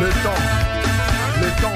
Le temps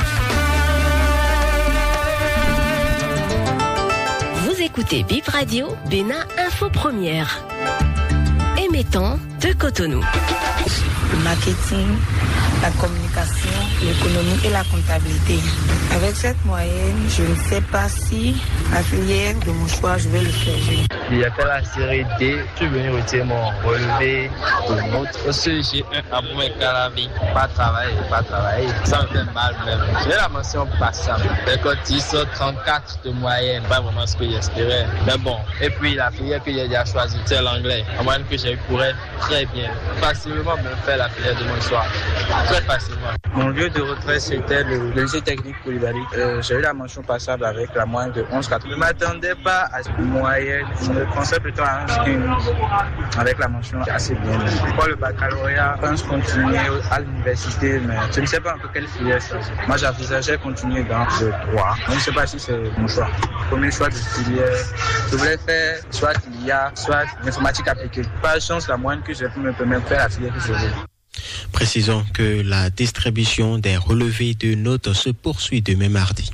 dénonce. Vous écoutez Bip Radio, Bénin Info Première. Émettant de Cotonou. Le marketing, la communication, l'économie et la comptabilité. Avec cette moyenne, je ne sais pas si la filière de mon choix, je vais le faire. J'ai fait la série D, je suis venu retirer mon relevé pour l'autre. Aussi, j'ai un pour mes calamis. Pas travailler. Ça me fait mal même. J'ai la mention passable. Les cotis sont 34 de moyenne. Pas vraiment ce que j'espérais. Mais bon. Et puis la filière que j'ai déjà choisie, c'est l'anglais. En moyenne que j'ai eu pour elle, très bien. Facilement me faire la filière de mon choix. Très facilement. Mon lieu de retrait, c'était le lycée technique Coulibaly. J'ai eu la mention passable avec la moyenne de 11,4. Je ne m'attendais pas à cette moyenne. Je me pensais plutôt à un skin avec la mention assez bien. Pour le baccalauréat, je pense continuer à l'université, mais je ne sais pas un peu quelle filière choisir. Moi, j'envisageais continuer dans le droit. Je ne sais pas si c'est mon choix. Premier choix de filière, je voulais faire soit l'IA, soit l'informatique appliquée. Par chance, la moyenne que j'ai pu me permettre de faire la filière que je veux. Précisons que la distribution des relevés de notes se poursuit demain mardi.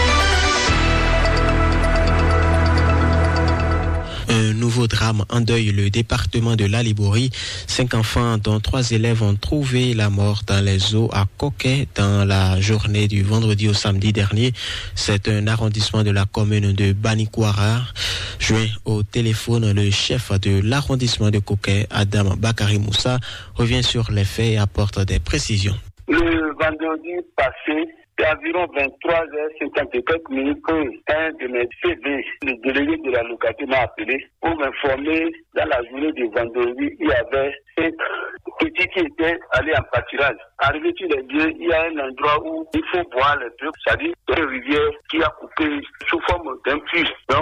Un nouveau drame endeuille le département de l'Alibori. 5 enfants, dont 3 élèves, ont trouvé la mort dans les eaux à Coquet dans la journée du vendredi au samedi dernier. C'est un arrondissement de la commune de Banikwara. Joint au téléphone, le chef de l'arrondissement de Coquet, Adam Bakari Moussa, revient sur les faits et apporte des précisions. Le vendredi passé, c'est environ 23h54 que un de mes CV, le délégué de la localité, m'a appelé pour m'informer dans la journée du vendredi, il y avait 5 petits qui étaient allés en pâturage. Arrivé sur les lieux, il y a un endroit où il faut boire les trucs, c'est-à-dire une rivière qui a coupé sous forme d'un puits. Donc